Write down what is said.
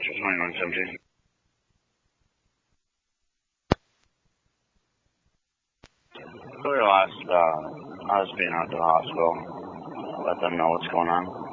2117. We lost, I was being out to the hospital. Let them know what's going on.